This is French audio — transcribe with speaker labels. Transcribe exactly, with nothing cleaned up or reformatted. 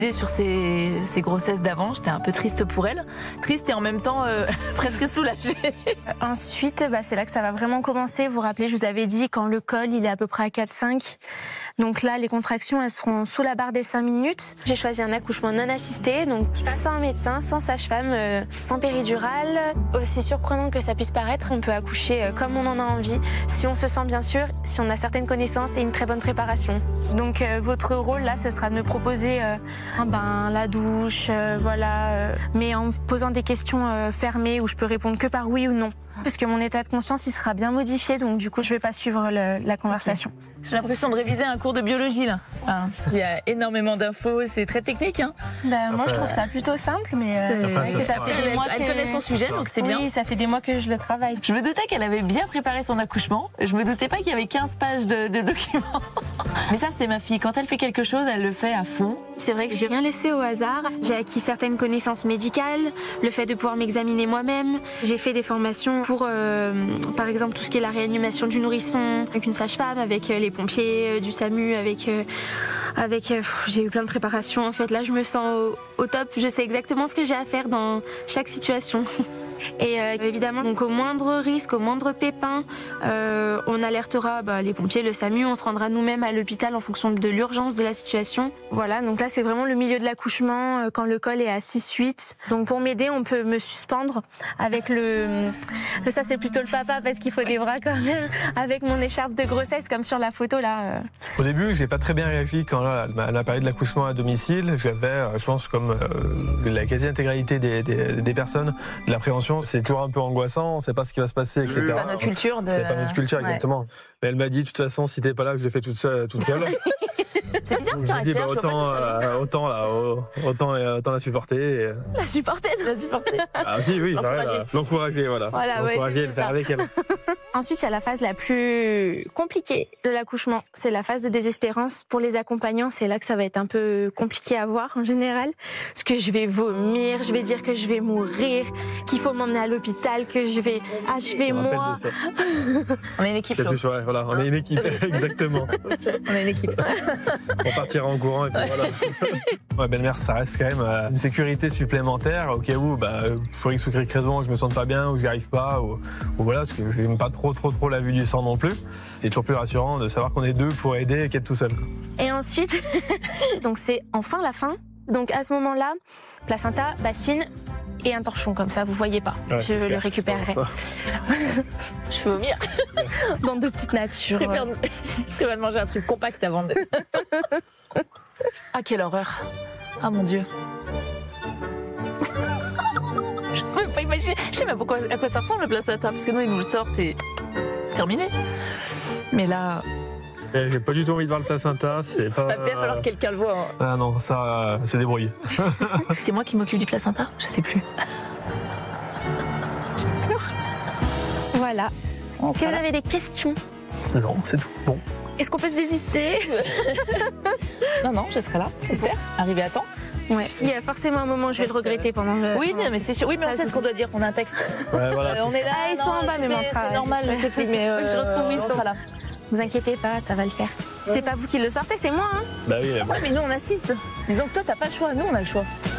Speaker 1: Sur ces, ces grossesses d'avant, j'étais un peu triste pour elle, triste et en même temps euh, presque soulagée.
Speaker 2: Ensuite, bah, c'est là que ça va vraiment commencer. Vous vous rappelez, je vous avais dit quand le col il est à peu près à quatre cinq. Donc là, les contractions, elles seront sous la barre des cinq minutes. J'ai choisi un accouchement non assisté, donc sans médecin, sans sage-femme, euh, sans péridurale. Aussi surprenant que ça puisse paraître, on peut accoucher euh, comme on en a envie, si on se sent bien sûr, si on a certaines connaissances et une très bonne préparation. Donc euh, votre rôle là, ce sera de me proposer euh, un bain, la douche, euh, voilà, euh, mais en posant des questions euh, fermées où je peux répondre que par oui ou non. Parce que mon état de conscience, il sera bien modifié, donc du coup, je ne vais pas suivre le, la conversation.
Speaker 1: Okay. J'ai l'impression de réviser un cours de biologie, là. Enfin, il y a énormément d'infos, c'est très technique. Hein.
Speaker 2: Ben, moi, je trouve ça plutôt simple, mais euh,
Speaker 1: enfin, ça,
Speaker 2: ça fait des mois
Speaker 1: elle,
Speaker 2: que...
Speaker 1: elle connaît son sujet, donc c'est bien.
Speaker 2: Oui, ça fait des mois que je le travaille.
Speaker 1: Je me doutais qu'elle avait bien préparé son accouchement. Je me doutais pas qu'il y avait quinze pages de, de documents. Mais ça, c'est ma fille. Quand elle fait quelque chose, elle le fait à fond.
Speaker 2: C'est vrai que j'ai rien laissé au hasard. J'ai acquis certaines connaissances médicales, le fait de pouvoir m'examiner moi-même. J'ai fait des formations pour, euh, par exemple, tout ce qui est la réanimation du nourrisson, avec une sage-femme, avec euh, les pompiers euh, du SAMU, avec... Euh, avec euh, j'ai eu plein de préparations. En fait, là, je me sens au, au top. Je sais exactement ce que j'ai à faire dans chaque situation. Et euh, évidemment, donc au moindre risque, au moindre pépin, euh, on alertera bah, les pompiers, le SAMU, on se rendra nous-mêmes à l'hôpital en fonction de l'urgence de la situation. Voilà, donc là c'est vraiment le milieu de l'accouchement euh, quand le col est à six huit. Donc pour m'aider, on peut me suspendre avec le... Ça c'est plutôt le papa parce qu'il faut des bras quand même, avec mon écharpe de grossesse comme sur la photo là. Euh.
Speaker 3: Au début, j'ai pas très bien réagi quand là, elle m'a parlé de l'accouchement à domicile. J'avais, euh, je pense, comme euh, la quasi-intégralité des, des, des personnes, de l'appréhension. C'est toujours un peu angoissant, on ne sait pas ce qui va se passer, et cetera.
Speaker 1: C'est pas notre culture. De...
Speaker 3: C'est pas notre culture, exactement. Ouais. Mais elle m'a dit, de toute façon, si t'es pas là, je le fais toute seule. Toute seule.
Speaker 1: C'est bizarre ce caractère.
Speaker 3: Dit, bah, autant, euh, autant, là, autant, autant la supporter. Et...
Speaker 2: La supporter
Speaker 1: La supporter.
Speaker 3: Ah oui, oui, l'encourager, voilà.
Speaker 2: Voilà,
Speaker 3: l'encourager
Speaker 2: ouais,
Speaker 3: et le faire avec elle.
Speaker 2: Ensuite, il y a la phase la plus compliquée de l'accouchement. C'est la phase de désespérance. Pour les accompagnants, c'est là que ça va être un peu compliqué à voir en général. Parce que je vais vomir, je vais dire que je vais mourir, qu'il faut m'emmener à l'hôpital, que je vais achever moi.
Speaker 1: On est une équipe.
Speaker 3: Plus, ouais, voilà, on est une équipe, exactement.
Speaker 1: On est une équipe.
Speaker 3: On partira en courant et puis voilà. Ouais, belle-mère, ça reste quand même une sécurité supplémentaire au cas où, bah, pour X ou Y raison, que je me sente pas bien ou que j'y arrive pas, ou, ou voilà, parce que je n'aime pas trop, trop, trop la vue du sang non plus. C'est toujours plus rassurant de savoir qu'on est deux pour aider et qu'être tout seul.
Speaker 2: Et ensuite, donc c'est enfin la fin. Donc à ce moment-là, placenta, bassine et un torchon comme ça, vous voyez pas.
Speaker 3: Ouais,
Speaker 2: je le récupérerai.
Speaker 1: Je veux vomir.
Speaker 2: Dans de petites natures.
Speaker 1: Je préfère, je préfère manger un truc compact avant de... Ah, quelle horreur. Ah, mon Dieu. Je ne sais même pas imaginer. Je sais même pas à quoi ça ressemble le placenta, parce que nous, ils nous le sortent et terminé. Mais là...
Speaker 3: J'ai pas du tout envie de voir le placenta, c'est pas...
Speaker 1: Il va falloir que quelqu'un le voit. Hein.
Speaker 3: Ah non, ça, euh, c'est débrouillé.
Speaker 1: C'est moi qui m'occupe du placenta? Je sais plus. J'ai peur.
Speaker 2: Voilà. Est-ce que vous avez des questions?
Speaker 3: Non, c'est tout. Bon.
Speaker 2: Est-ce qu'on peut se désister?
Speaker 1: Non, non, je serai là, j'espère. Arriver à temps.
Speaker 2: Ouais. Il y a forcément un moment où je vais le regretter pendant le...
Speaker 1: Oui, non, mais c'est sûr. Oui, mais on sait ce qu'on doit dire, on a un texte.
Speaker 3: Ouais, voilà,
Speaker 1: euh, on est là,
Speaker 2: ah, ils sont en bas, mais
Speaker 1: c'est normal, je sais plus, mais euh,
Speaker 2: je retrouve où ils
Speaker 1: on
Speaker 2: sont.
Speaker 1: sera là.
Speaker 2: Vous inquiétez pas, ça va le faire. C'est pas vous qui le sortez, c'est moi, hein.
Speaker 3: Bah oui,
Speaker 1: ouais, mais nous on assiste. Disons que toi t'as pas le choix, nous on a le choix.